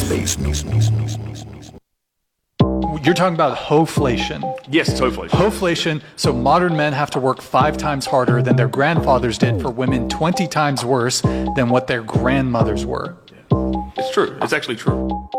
You're talking about hoflation. Yes, it's hoflation. Hoflation, so modern men have to work 5 times harder than their grandfathers did for women 20 times worse than what their grandmothers were. It's true. It's actually true.